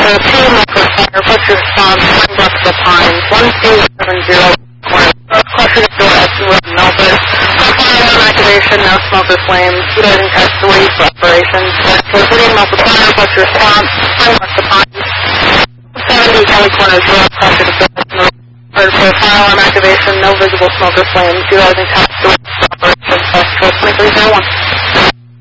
2 microfire, pressure response, Pembroke to Pines, 1270, cluster door S1 Melbourne. Fire alarm activation, no smoker flames, utilizing test 3 for operations. Proceeding multiplier, pressure response, Pembroke to Pines, 70 Kelly Corner 0, cluster to door. For fire alarm activation, no visible smoker flames, utilizing test 3 for operations. 2301.